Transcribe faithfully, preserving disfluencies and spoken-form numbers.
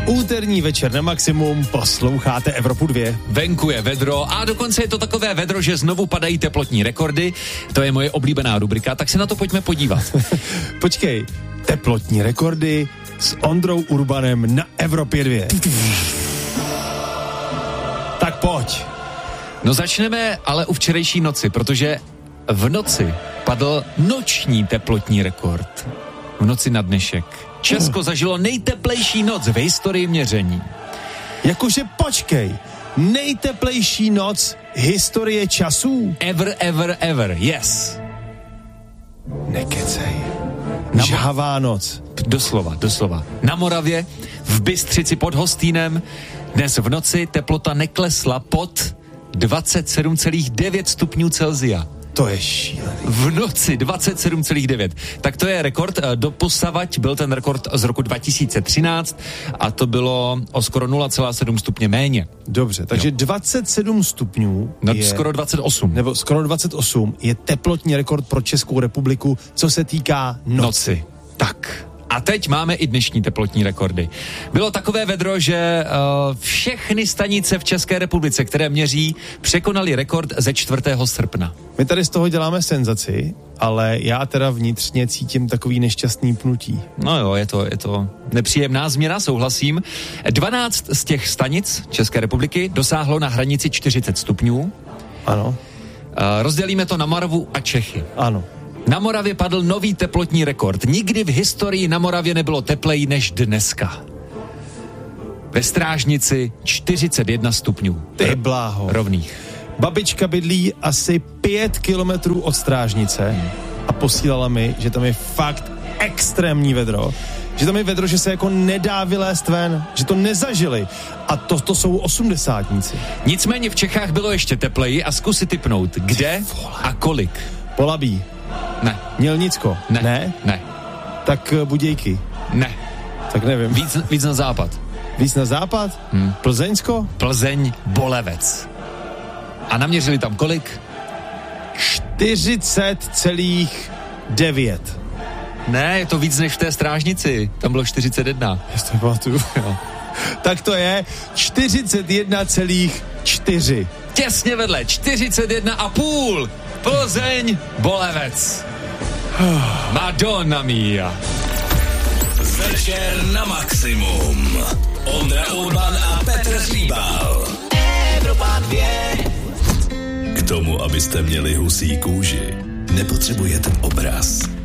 Úterní večer na maximum, posloucháte Evropu dva. Venku je vedro a dokonce je to takové vedro, že znovu padají teplotní rekordy. To je moje oblíbená rubrika, tak se na to pojďme podívat. Počkej, teplotní rekordy s Ondrou Urbanem na Evropě dva. Tak pojď. No začneme ale u včerejší noci, protože v noci padl noční teplotní rekord. V noci na dnešek. Česko zažilo nejteplejší noc v historii měření. Jakože počkej, nejteplejší noc historie časů? Ever, ever, ever, yes. Nekecej. Na Žhavá noc. Doslova, doslova. Na Moravě, v Bystřici pod Hostýnem, dnes v noci teplota neklesla pod dvacet sedm celá devět stupňů Celsia. To je šílený. V noci dvacet sedm celá devět. Tak to je rekord. Doposavať byl ten rekord z roku dva tisíce třináct a to bylo o skoro nula celá sedm stupně méně. Dobře, takže jo. dvacet sedm stupňů No je, skoro dvacet osm. Nebo skoro dvacet osm je teplotní rekord pro Českou republiku, co se týká noci. noci. Tak. A teď máme i dnešní teplotní rekordy. Bylo takové vedro, že uh, všechny stanice v České republice, které měří, překonaly rekord ze čtvrtého srpna. My tady z toho děláme senzaci, ale já teda vnitřně cítím takový nešťastný pnutí. No jo, je to, je to nepříjemná změna, souhlasím. dvanáct z těch stanic České republiky dosáhlo na hranici čtyřicet stupňů. Ano. Uh, rozdělíme to na Moravu a Čechy. Ano. Na Moravě padl nový teplotní rekord. Nikdy v historii na Moravě nebylo tepleji než dneska. Ve Strážnici čtyřicet jedna stupňů. Ty bláho. Rovných. Babička bydlí asi pět kilometrů od Strážnice hmm. a posílala mi, že tam je fakt extrémní vedro. Že tam je vedro, že se jako nedá vylézt ven, že to nezažili. A to, to jsou osmdesátníci. Nicméně v Čechách bylo ještě tepleji a zkus si tipnout, kde a kolik. Polabí. Ne. Mělnicko. Ne. Ne? Ne. Tak Budějky. Ne. Tak nevím. Víc, víc na západ. Víc na západ? Hmm. Plzeňsko? Plzeň, Bolevec. A naměřili tam kolik? čtyřicet celá devět. Ne, je to víc než v té Strážnici. Tam bylo čtyřicet jedna. Já to pamatuju. Tak to je čtyřicet jedna celá čtyři. Těsně vedle, čtyřicet jedna a půl. Plzeň, Bolevec. Madonna mia. Večer na maximum. Ondra Urban a Petr Slíbal. Evropa dva. K tomu, abyste měli husí kůži, nepotřebujete obraz.